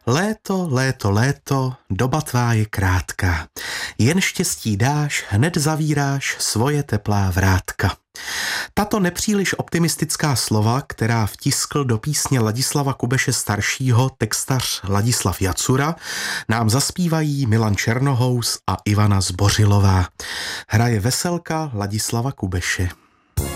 Léto, léto, léto, doba tvá je krátká. Jen štěstí dáš, hned zavíráš svoje teplá vrátka. Tato nepříliš optimistická slova, která vtiskl do písně Ladislava Kubeše staršího textař Ladislav Jacura, nám zaspívají Milan Černohous a Ivana Zbořilová. Hraje veselka Ladislava Kubeše.